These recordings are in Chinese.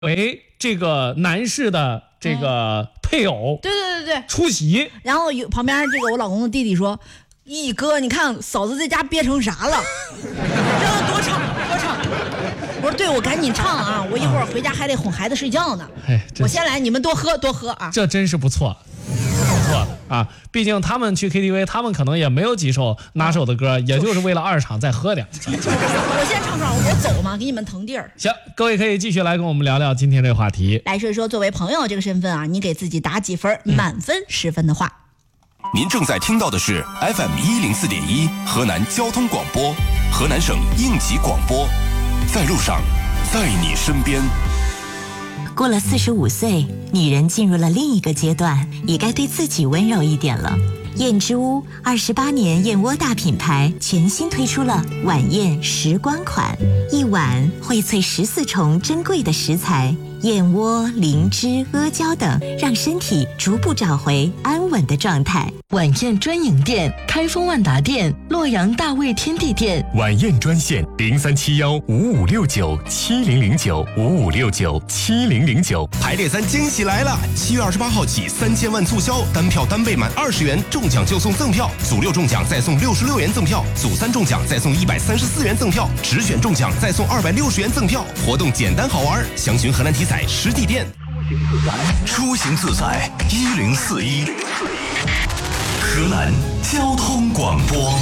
为这个男士的这个配偶， 对， 出席。 然后旁边这个我老公的弟弟说：“一哥，你看嫂子在家憋成啥了？让他多唱。”我说：“对，我赶紧唱啊！我一会儿回家还得哄孩子睡觉呢。我先来，你们多喝啊！”这真是不错啊！毕竟他们去 KTV， 他们可能也没有几首拿手的歌，也就是为了2场再喝点。 我先唱，我走嘛，给你们腾地儿。 行，各位可以继续来跟我们聊聊今天这个话题。 来说一说，作为朋友这个身份啊，你给自己打几分？满分10分的话。 您正在听到的是 FM104.1 河南交通广播，河南省应急广播，在路上，在你身边。 过了45岁，女人进入了另一个阶段，也该对自己温柔一点了。燕之屋28年燕窝大品牌全新推出了晚宴时光款，一碗荟萃14重珍贵的食材，燕窝、灵芝、阿胶等，让身体逐步找回安稳的状态。 晚宴专营店：开封万达店、洛阳大卫天地店。 晚宴专线03715569700955697009。 排列3惊喜来了！7月28号起3000万促销，单票单倍满20元，中奖就送赠票，组6中奖再送66元赠票，组3中奖再送134元赠票，直选中奖再送260元赠票。活动简单好玩，详询河南体彩实体店。 出行自在1041，河南交通广播。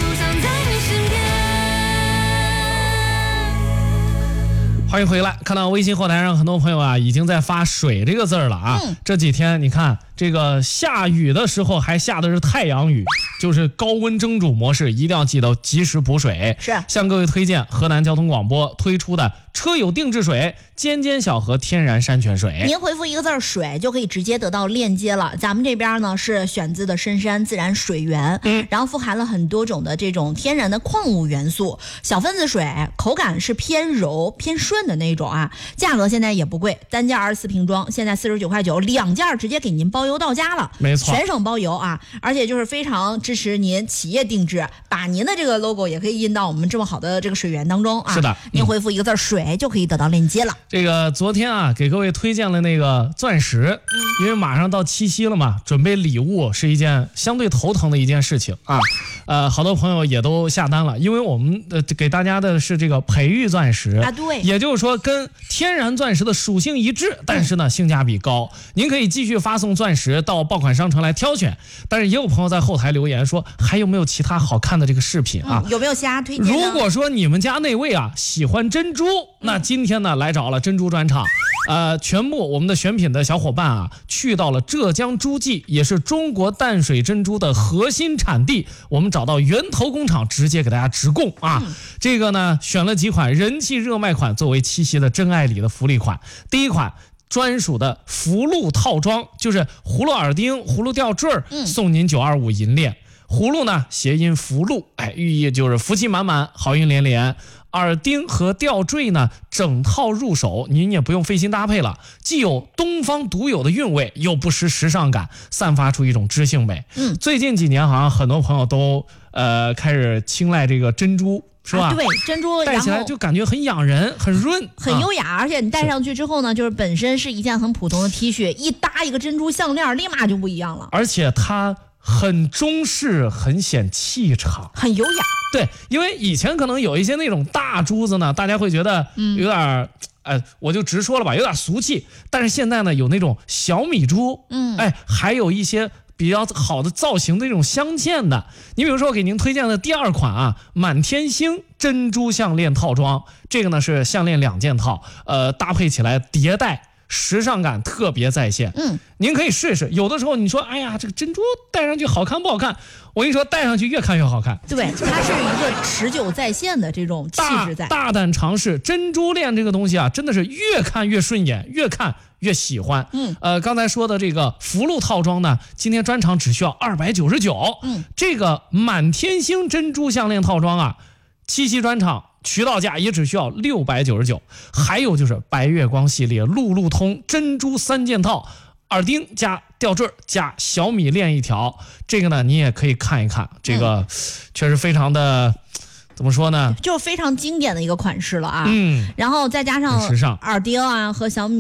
欢迎回来，看到微信后台上很多朋友啊已经在发水这个字了啊。这几天你看这个下雨的时候还下的是太阳雨，就是高温蒸煮模式，一定要记得及时补水。 是向各位推荐河南交通广播推出的车友定制水尖尖小河天然山泉水。 您回复一个字水就可以直接得到链接了。咱们这边呢是选自的深山自然水源，然后富含了很多种的这种天然的矿物元素，小分子水，口感是偏柔偏顺的那种啊。价格现在也不贵，单件24瓶装现在49块9，两件直接给您包邮到家了， 没错， 全省包邮啊！而且就是非常支持您企业定制，把您的这个 logo 也可以印到我们这么好的这个水源当中啊。 是的， 您回复一个字水就可以得到链接了。 这个昨天啊给各位推荐了那个钻石，因为马上到七夕了嘛，准备礼物是一件相对头疼的一件事情啊。好多朋友也都下单了，因为我们给大家的是这个培育钻石啊，对， 也就是说跟天然钻石的属性一致，但是呢性价比高。您可以继续发送钻石到爆款商城来挑选，但是也有朋友在后台留言说还有没有其他好看的这个饰品啊？ 有没有其他推荐呢？ 如果说你们家那位啊喜欢珍珠，那今天呢来找了珍珠专场。全部我们的选品的小伙伴啊，去到了浙江诸暨，也是中国淡水珍珠的核心产地。我们找到源头工厂，直接给大家直供啊。这个呢，选了几款人气热卖款，作为七夕的真爱礼的福利款。第一款专属的福禄套装，就是葫芦耳钉、葫芦吊坠送您925银链。葫芦呢，谐音福禄，寓意就是福气满满，好运连连。耳钉和吊坠呢，整套入手，您也不用费心搭配了，既有东方独有的韵味，又不失时尚感，散发出一种知性美。最近几年好像很多朋友都开始青睐这个珍珠，是吧？ 对，珍珠戴起来就感觉很养人，很润， 很优雅，而且你戴上去之后呢，就是本身是一件很普通的 T 恤，一搭一个珍珠项链，立马就不一样了。 而且它很中式，很显气场， 很优雅。 对，因为以前可能有一些那种大珠子呢，大家会觉得有点我就直说了吧，有点俗气。但是现在呢，有那种小米珠，还有一些比较好的造型的这种镶嵌的。你比如说我给您推荐的第2款啊，满天星珍珠项链套装，这个呢是项链2件套，搭配起来叠戴，时尚感特别在线。您可以试一试。有的时候你说，哎呀，这个珍珠戴上去好看不好看？我跟你说，戴上去越看越好看。 对，它是一个持久在线的这种气质在。 大胆尝试珍珠链这个东西啊，真的是越看越顺眼，越看越喜欢。刚才说的这个福禄套装呢，今天专场只需要299。这个满天星珍珠项链套装啊，七夕专场渠道价也只需要699。还有就是白月光系列路路通珍珠3件套，耳钉加吊坠加小米链1条，这个呢你也可以看一看，这个确实非常的怎么说呢？ 就非常经典的一个款式了啊。 嗯， 然后再加上很时尚耳钉啊和小米